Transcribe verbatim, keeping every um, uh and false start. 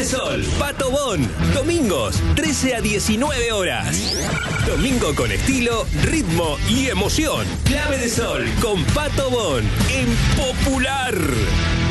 de Sol, Pato Bon. Domingos, trece a diecinueve horas. Domingo con estilo, ritmo y emoción. Clave de Sol con Pato Bon en Popular.